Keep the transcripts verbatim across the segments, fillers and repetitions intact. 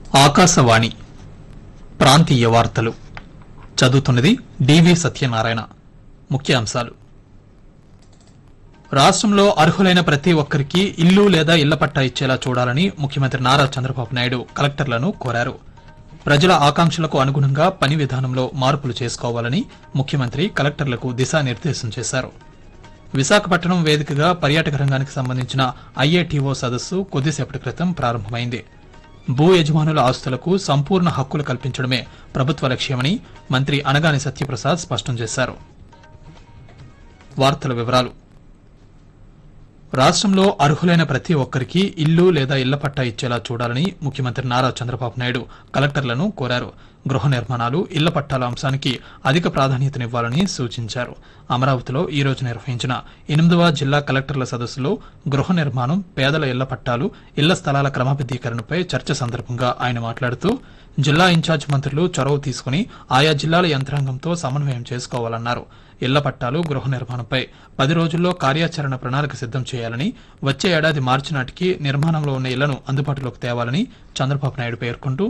ఆకాశవాణి ప్రాంతీయ వార్తలు చదువుతున్నది డివి సత్యనారాయణ. ముఖ్యాంశాలు: రాష్ట్రంలో అర్హులైన ప్రతి ఒక్కరికి ఇల్లు లేదా ఇళ్ల పట్టా ఇచ్చేలా చూడాలని ముఖ్యమంత్రి నారా చంద్రబాబు నాయుడు కలెక్టర్లను కోరారు. ప్రజల ఆకాంక్షలకు అనుగుణంగా పని విధానంలో మార్పులు చేసుకోవాలని ముఖ్యమంత్రి కలెక్టర్లకు దిశానిర్దేశం చేశారు. విశాఖపట్నం వేదికగా పర్యాటక రంగానికి సంబంధించిన ఐఏటీఓ సదస్సు కొద్దిసేపటి క్రితం ప్రారంభమైంది. భూ యజమానుల ఆస్తులకు సంపూర్ణ హక్కులు కల్పించడమే ప్రభుత్వ లక్ష్యమని మంత్రి అనగాని సత్యప్రసాద్ స్పష్టం చేశారు. వార్తల వివరాలు: రాష్ట్రంలో అర్హులైన ప్రతి ఒక్కరికి ఇల్లు లేదా ఇళ్ల పట్టా ఇచ్చేలా చూడాలని ముఖ్యమంత్రి నారా చంద్రబాబు నాయుడు కలెక్టర్లను కోరారు. గృహ నిర్మాణాలు, ఇళ్ల పట్టాల అంశానికి అధిక ప్రాధాన్యతనివ్వాలని సూచించారు. అమరావతిలో ఈ రోజు నిర్వహించిన ఎనిమిదవ జిల్లా కలెక్టర్ల సదస్సులో గృహ నిర్మాణం, పేదల ఇళ్ల పట్టాలు, ఇళ్ల స్థలాల క్రమబద్దీకరణపై చర్చ సందర్భంగా ఆయన మాట్లాడుతూ జిల్లా ఇన్ఛార్జ్ మంత్రులు చొరవ తీసుకుని ఆయా జిల్లాల యంత్రాంగంతో సమన్వయం చేసుకోవాలన్నారు. ఇళ్ల పట్టాలు, గృహ నిర్మాణంపై పది రోజుల్లో కార్యాచరణ ప్రణాళిక సిద్దం చేయాలని, వచ్చే ఏడాది మార్చి నాటికి నిర్మాణంలో ఉన్న ఇళ్లను అందుబాటులోకి తేవాలని చంద్రబాబు నాయుడు పేర్కొంటూ,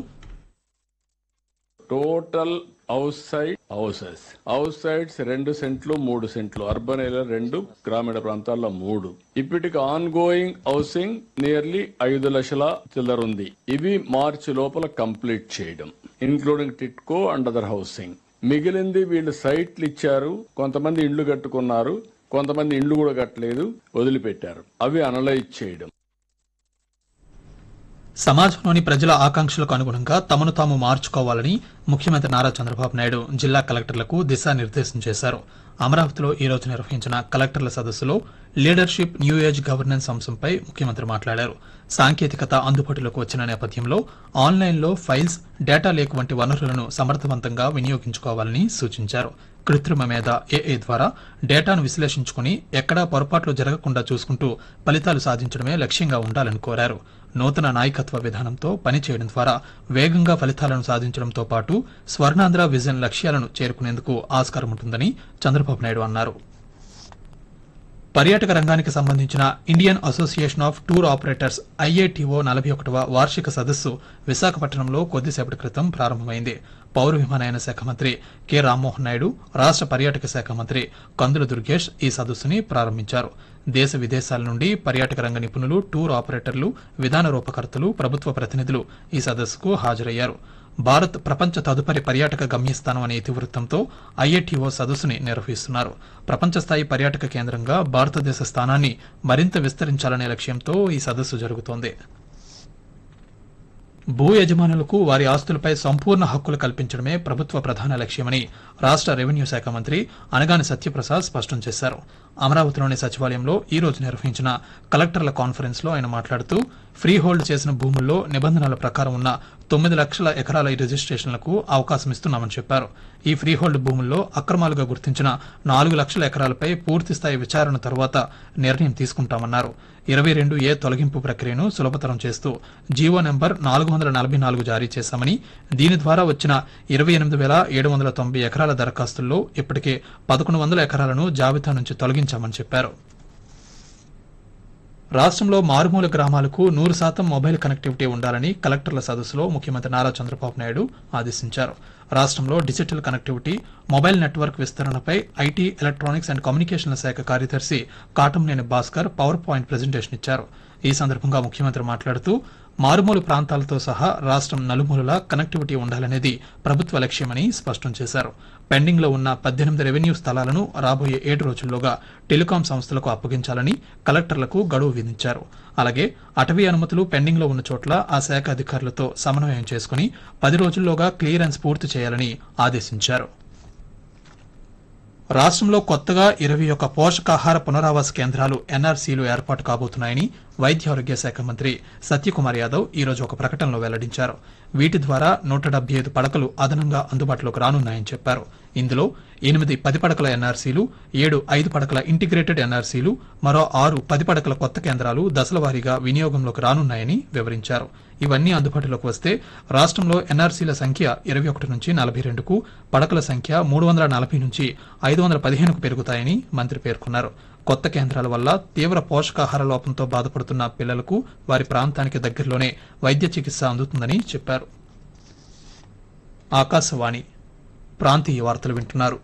total house side houses house sides రెండు సెంట్లు మూడు సెంట్లు అర్బన్ ఏరియా రెండు, గ్రామీణ ప్రాంతాల్లో మూడు. ఇప్పటికి ఆన్ గోయింగ్ హౌసింగ్ నియర్లీ ఐదు లక్షల చిల్లర ఉంది. ఇవి మార్చి లోపల కంప్లీట్ చేయడం, including TIDCO and other housing. మిగిలింది వీళ్ళు సైట్లు ఇచ్చారు, కొంతమంది ఇండ్లు కట్టుకున్నారు, కొంతమంది ఇండ్లు కూడా కట్టలేదు, వదిలిపెట్టారు. అవి అనలైజ్ చేయడం. సమాజంలోని ప్రజల ఆకాంక్షలకు అనుగుణంగా తమను తాము మార్చుకోవాలని ముఖ్యమంత్రి నారా చంద్రబాబు నాయుడు జిల్లా కలెక్టర్లకు దిశానిర్దేశం చేశారు. అమరావతిలో ఈ రోజు నిర్వహించిన కలెక్టర్ల సదస్సులో లీడర్షిప్, న్యూ ఏజ్ గవర్నెన్స్ అంశంపై ముఖ్యమంత్రి మాట్లాడారు. సాంకేతికత అందుబాటులోకి వచ్చిన నేపథ్యంలో ఆన్లైన్లో ఫైల్స్, డేటా లేక్ వంటి వనరులను సమర్థవంతంగా వినియోగించుకోవాలని సూచించారు. కృత్రిమ మేధ, ఏఐ ద్వారా డేటాను విశ్లేషించుకుని ఎక్కడా పొరపాట్లు జరగకుండా చూసుకుంటూ ఫలితాలు సాధించడమే లక్ష్యంగా ఉండాలని కోరారు. నూతన నాయకత్వ విధానంతో పనిచేయడం ద్వారా వేగంగా ఫలితాలను సాధించడంతో పాటు స్వర్ణాంధ్ర విజన్ లక్ష్యాలను చేరుకునేందుకు ఆస్కారం ఉంటుందని చంద్రబాబు నాయుడు అన్నారు. పర్యాటక రంగానికి సంబంధించిన Indian association of tour operators IATO నలభై ఒకటవ వార్షిక సదస్సు విశాఖపట్నంలో కొద్దిసేపటి క్రితం ప్రారంభమైంది. పౌర విమానయాన శాఖ మంత్రి కె రామ్మోహన్ నాయుడు, రాష్ట పర్యాటక శాఖ మంత్రి కందుల దుర్గేష్ ఈ సదస్సుని ప్రారంభించారు. దేశ విదేశాల నుండి పర్యాటక రంగ నిపుణులు, టూర్ ఆపరేటర్లు, విధాన రూపకర్తలు, ప్రభుత్వ ప్రతినిధులు ఈ సదస్సుకు హాజరయ్యారు. భారత్ ప్రపంచ తదుపరి పర్యాటక గమ్యస్థానం అనే ఇతివృత్తంతో ఐఏటీఓ సదస్సుని నిర్వహిస్తున్నారు. ప్రపంచ స్థాయి పర్యాటక కేంద్రంగా భారతదేశ స్థానాన్ని మరింత విస్తరించాలనే లక్ష్యంతో ఈ సదస్సు జరుగుతోంది. భూ యజమానులకు వారి ఆస్తులపై సంపూర్ణ హక్కులు కల్పించడమే ప్రభుత్వ ప్రధాన లక్ష్యమని రాష్ట రెవెన్యూ శాఖ మంత్రి అనగాని సత్యప్రసాద్ స్పష్టం చేశారు. అమరావతిలోని సచివాలయంలో ఈ రోజు నిర్వహించిన కలెక్టర్ల కాన్ఫరెన్స్ లో ఆయన మాట్లాడుతూ ఫ్రీ హోల్డ్ చేసిన భూముల్లో నిబంధనల ప్రకారం ఉన్న తొమ్మిది లక్షల ఎకరాల రిజిస్ట్రేషన్లకు అవకాశం ఇస్తున్నామని చెప్పారు. ఈ ఫ్రీ హోల్డ్ భూముల్లో అక్రమాలుగా గుర్తించిన నాలుగు లక్షల ఎకరాలపై పూర్తిస్థాయి విచారణ తర్వాత నిర్ణయం తీసుకుంటామన్నారు. ఇరవై రెండు ఏ తొలగింపు ప్రక్రియను సులభతరం చేస్తూ జీవో నెంబర్ నాలుగు వందల నలభై నాలుగు జారీ చేశామని, దీని ద్వారా వచ్చిన ఇరవై ఎనిమిది వేల ఏడు వందల తొంభై ఎకరాల దరఖాస్తుల్లో ఇప్పటికే పదకొండు వందల ఎకరాలను జాబితా నుంచి తొలగించామని చెప్పారు. రాష్ట్రంలో మారుమూల గ్రామాలకు నూరు శాతం మొబైల్ కనెక్టివిటీ ఉండాలని కలెక్టర్ల సదస్సులో ముఖ్యమంత్రి నారా చంద్రబాబు నాయుడు ఆదేశించారు. రాష్ట్రంలో digital connectivity, mobile network విస్తరణపై IT, electronics and కమ్యూనికేషన్ల శాఖ కార్యదర్శి Katamneni Bhaskar power point presentation ఇచ్చారు. ఈ సందర్భంగా ముఖ్యమంత్రి మాట్లాడుతూ మారుమూల ప్రాంతాలతో సహా రాష్ట్రం నలుమూలలా కనెక్టివిటీ ఉండాలనేది ప్రభుత్వ లక్ష్యమని స్పష్టం చేశారు. పెండింగ్ లో ఉన్న పద్దెనిమిది రెవెన్యూ స్థలాలను రాబోయే ఏడు రోజుల్లోగా టెలికాం సంస్థలకు అప్పగించాలని కలెక్టర్లకు గడువు విధించారు. అలాగే అటవీ అనుమతులు పెండింగ్ లో ఉన్న చోట్ల ఆ శాఖ అధికారులతో సమన్వయం చేసుకుని పది రోజుల్లోగా క్లియరెన్స్ పూర్తి చేయాలని ఆదేశించారు. రాష్ట్రంలో కొత్తగా ఇరవై ఒక్క పోషకాహార పునరావాస కేంద్రాలు ఎన్ఆర్సీలు ఏర్పాటు కాబోతున్నాయని వైద్య ఆరోగ్య శాఖ మంత్రి సత్యకుమార్ యాదవ్ ఈ రోజు ఒక ప్రకటనలో వెల్లడించారు. వీటి ద్వారా నూట డెబ్బై ఐదు పడకలు అదనంగా అందుబాటులోకి రానున్నాయని చెప్పారు. ఇందులో ఎనిమిది పది పడకల ఎన్ఆర్సీలు, ఏడు ఐదు పడకల ఇంటిగ్రేటెడ్ ఎన్ఆర్సీలు, మరో ఆరు పది పడకల కొత్త కేంద్రాలు దశల వారీగా వినియోగంలోకి రానున్నాయని వివరించారు. ఇవన్నీ అందుబాటులోకి వస్తే రాష్ట్రంలో ఎన్ఆర్సీల సంఖ్య ఇరవై ఒకటి నుంచి నలభై రెండుకు, పడకల సంఖ్య మూడు వందల నలభై నుంచి ఐదు వందల పదిహేనుకు పెరుగుతాయని మంత్రి పేర్కొన్నారు. కొత్త కేంద్రాల వల్ల తీవ్ర పోషకాహార లోపంతో బాధపడుతున్న పిల్లలకు వారి ప్రాంతానికి దగ్గరలోనే వైద్య చికిత్స అందుతుందని చెప్పారు. ఆకాశవాణి ప్రాంతీయ వార్తలు వింటున్నారు.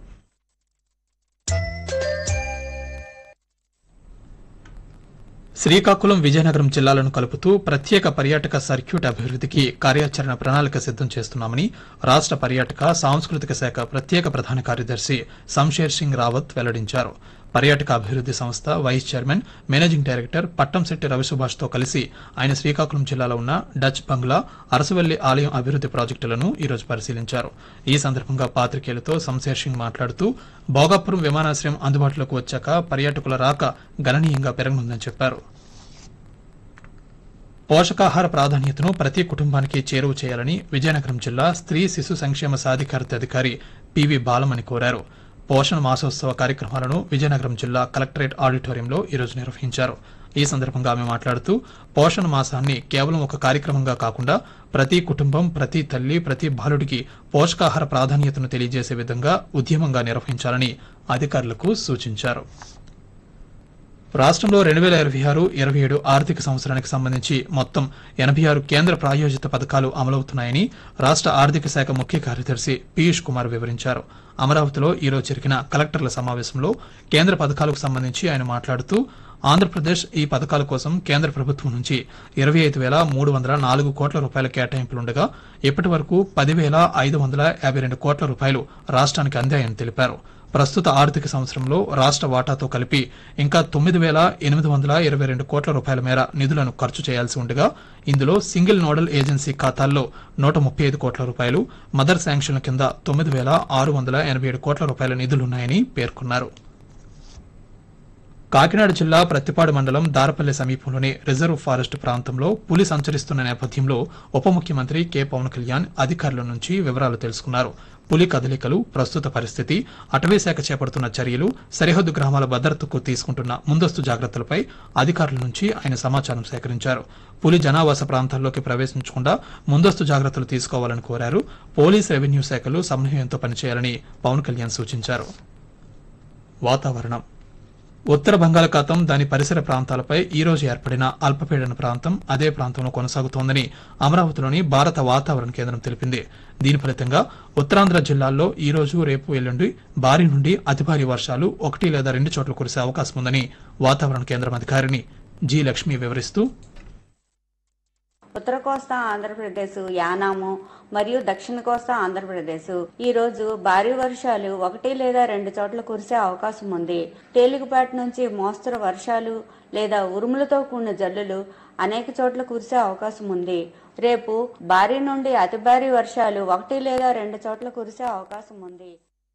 శ్రీకాకుళం, విజయనగరం జిల్లాలను కలుపుతూ ప్రత్యేక పర్యాటక సర్క్యూట్ అభివృద్ధికి కార్యాచరణ ప్రణాళిక సిద్దం చేస్తున్నామని రాష్ట పర్యాటక సాంస్కృతిక శాఖ ప్రత్యేక ప్రధాన కార్యదర్శి శంషేర్ సింగ్ రావత్ వెల్లడించారు. పర్యాటక అభివృద్ది సంస్థ vice chairman, managing director Pattamsetti రవిసుభాష్ తో కలిసి ఆయన శ్రీకాకుళం జిల్లాలో ఉన్న డచ్ బంగ్లా, అరసవల్లి ఆలయం అభివృద్ది ప్రాజెక్టులను ఈరోజు పరిశీలించారు. ఈ సందర్భంగా పాత్రికేయులతో శంషేర్ సింగ్ మాట్లాడుతూ భోగాపురం విమానాశ్రయం అందుబాటులోకి వచ్చాక పర్యాటకుల రాక గణనీయంగా పెరగనుందని చెప్పారు. పోషకాహార ప్రాధాన్యతను ప్రతి కుటుంబానికి చేరువ చేయాలని విజయనగరం జిల్లా స్త్రీ శిశు సంక్షేమ సాధికారత అధికారి పివి బాలమణి కోరారు. పోషణ మాసోత్సవ కార్యక్రమాలను విజయనగరం జిల్లా కలెక్టరేట్ ఆడిటోరియంలో ఈరోజు నిర్వహించారు. ఈ సందర్భంగా ఆమె మాట్లాడుతూ పోషణ మాసాన్ని కేవలం ఒక కార్యక్రమంగా కాకుండా ప్రతి కుటుంబం, ప్రతి తల్లి, ప్రతి బాలుడికి పోషకాహార ప్రాధాన్యతను తెలియజేసే విధంగా ఉద్యమంగా నిర్వహించాలని అధికారులకు సూచించారు. రాష్ట్రంలో రెండు వేల ఇరవై ఆరు ఇరవై ఏడు ఆర్థిక సంవత్సరానికి సంబంధించి మొత్తం ఎనభై ఆరు కేంద్ర ప్రాయోజిత పథకాలు అమలవుతున్నాయని రాష్ట ఆర్థిక శాఖ ముఖ్య కార్యదర్శి పీయూష్ కుమార్ వివరించారు. అమరావతిలో ఈరోజు జరిగిన కలెక్టర్ల సమావేశంలో కేంద్ర పథకాలకు సంబంధించి ఆయన మాట్లాడుతూ ఆంధ్రప్రదేశ్ ఈ పథకాల కోసం కేంద్ర ప్రభుత్వం నుంచి ఇరవై ఐదు వేల మూడు వందల నాలుగు కోట్ల రూపాయల కేటాయింపులుండగా ఇప్పటి వరకు పదివేల ఐదు వందల యాభై రెండు కోట్ల రూపాయలు రాష్ట్రానికి అందాయని తెలిపారు. ప్రస్తుత ఆర్థిక సంవత్సరంలో రాష్ట్ర వాటాతో కలిపి ఇంకా తొమ్మిది వేల ఎనిమిది వందల ఇరవై రెండు కోట్ల రూపాయల మేర నిధులను ఖర్చు చేయాల్సి ఉండగా ఇందులో సింగిల్ నోడల్ ఏజెన్సీ ఖాతాల్లో నూట ముప్పై ఐదు కోట్ల రూపాయలు, మదర్ శాంక్షన్ల కింద తొమ్మిది వేల ఆరు వందల ఎనభై ఏడు కోట్ల రూపాయల నిధులున్నాయని పేర్కొన్నారు. కాకినాడ జిల్లా ప్రత్తిపాడు మండలం దారపల్లి సమీపంలోని రిజర్వ్ ఫారెస్ట్ ప్రాంతంలో పులి సంచరిస్తున్న నేపథ్యంలో ఉప ముఖ్యమంత్రి కె పవన్ కళ్యాణ్ అధికారుల నుంచి వివరాలు తెలుసుకున్నారు. పులి కదలికలు, ప్రస్తుత పరిస్థితి, అటవీశాఖ చేపడుతున్న చర్యలు, సరిహద్దు గ్రామాల భద్రతకు తీసుకుంటున్న ముందస్తు జాగ్రత్తలపై అధికారుల నుంచి ఆయన సమాచారం సేకరించారు. పులి జనావాస ప్రాంతాల్లోకి ప్రవేశించకుండా ముందస్తు జాగ్రత్తలు తీసుకోవాలని కోరారు. పోలీస్, రెవెన్యూ శాఖలు సమన్వయంతో పనిచేయాలని పవన్ కళ్యాణ్ సూచించారు. వాతావరణం. ఉత్తర బంగాళాఖాతం, దాని పరిసర ప్రాంతాలపై ఈ రోజు ఏర్పడిన అల్పపీడన ప్రాంతం అదే ప్రాంతంలో కొనసాగుతోందని అమరావతిలోని భారత వాతావరణ కేంద్రం తెలిపింది. దీని ఫలితంగా ఉత్తరాంధ్ర జిల్లాల్లో ఈ రోజు, రేపు, ఎల్లుండి భారీ నుండి అతి భారీ వర్షాలు ఒకటి లేదా రెండు చోట్ల కురిసే అవకాశం ఉందని వాతావరణ కేంద్రం అధికారిని జి లక్ష్మి వివరిస్తూ ఉత్తర కోస్తా ఆంధ్రప్రదేశ్, యానాము మరియు దక్షిణ కోస్తా ఆంధ్రప్రదేశ్ ఈ రోజు భారీ వర్షాలు ఒకటి లేదా రెండు చోట్ల కురిసే అవకాశం ఉంది. తేలికపాటి నుంచి మోస్తరు వర్షాలు లేదా ఉరుములతో కూడిన జల్లులు అనేక చోట్ల కురిసే అవకాశం ఉంది. రేపు భారీ నుండి అతి భారీ వర్షాలు ఒకటి లేదా రెండు చోట్ల కురిసే అవకాశం ఉంది.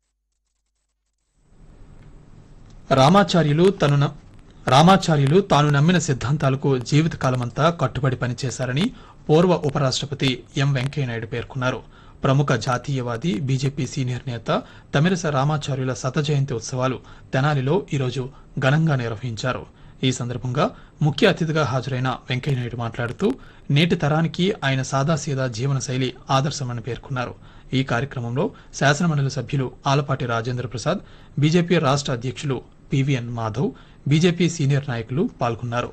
రామాచార్యులు తను రామాచార్యులు తాను నమ్మిన సిద్ధాంతాలకు జీవితకాలమంతా కట్టుబడి పనిచేశారని పూర్వ ఉపరాష్ట్రపతి ఎం వెంకయ్యనాయుడు పేర్కొన్నారు. ప్రముఖ జాతీయవాది, బీజేపీ సీనియర్ నేత తమిళస రామాచార్యుల శత జయంతి ఉత్సవాలు తెనాలిలో ఈరోజు ఘనంగా నిర్వహించారు. ఈ సందర్భంగా ముఖ్య అతిథిగా హాజరైన వెంకయ్యనాయుడు మాట్లాడుతూ నేటి తరానికి ఆయన సాదాసీదా జీవన శైలి ఆదర్శమని పేర్కొన్నారు. ఈ కార్యక్రమంలో శాసనమండలి సభ్యులు ఆలపాటి రాజేంద్ర ప్రసాద్, బీజేపీ రాష్ట్ర అధ్యక్షులు పివిఎన్ మాధవ్, బీజేపీ సీనియర్ నాయకులు పాల్గొన్నారు.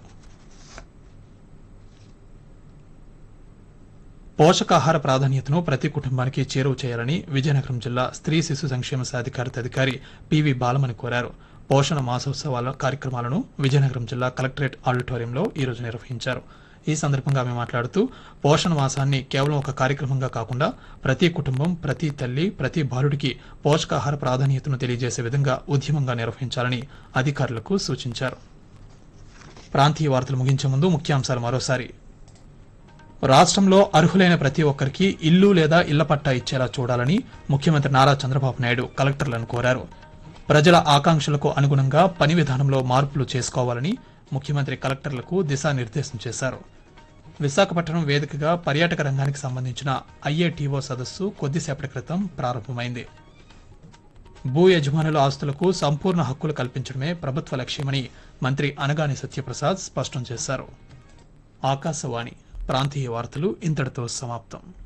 పోషకాహార ప్రాధాన్యతను ప్రతి కుటుంబానికి చేరువ చేయాలని విజయనగరం జిల్లా స్త్రీ శిశు సంక్షేమ సాధికారత అధికారి పివి బాలమణి కోరారు. పోషణ మాసోత్సవాల కార్యక్రమాలను విజయనగరం జిల్లా కలెక్టరేట్ ఆడిటోరియంలో ఈరోజు నిర్వహించారు. ఈ సందర్భంగా ఆమె మాట్లాడుతూ పోషణ మాసాన్ని కేవలం ఒక కార్యక్రమంగా కాకుండా ప్రతి కుటుంబం, ప్రతి తల్లి, ప్రతి బాలుడికి పోషకాహార ప్రాధాన్యతను తెలియజేసే విధంగా ఉద్యమంగా నిర్వహించాలని అధికారులకు సూచించారు. ప్రాంతీయ వార్తలు ముగించే ముందు ముఖ్యాంశాలు మరోసారి. రాష్ట్రంలో అర్హులైన ప్రతి ఒక్కరికి ఇల్లు లేదా ఇళ్ల పట్టా ఇచ్చేలా చూడాలని ముఖ్యమంత్రి నారా చంద్రబాబు నాయుడు కలెక్టర్లను కోరారు. ప్రజల ఆకాంక్షలకు అనుగుణంగా పని విధానంలో మార్పులు చేసుకోవాలని ముఖ్యమంత్రి కలెక్టర్లకు దిశానిర్దేశం చేశారు. విశాఖపట్నం వేదికగా పర్యాటక రంగానికి సంబంధించిన ఐఏటీఓ సదస్సు కొద్దిసేపటి క్రితం ప్రారంభమైంది. భూ యజమానుల ఆస్తులకు సంపూర్ణ హక్కులు కల్పించడమే ప్రభుత్వ లక్ష్యమని మంత్రి అనగాని సత్యప్రసాద్ స్పష్టం చేశారు. ఆకాశవాణి ప్రాంతీయ వార్తలు ఇంతటితో సమాప్తం.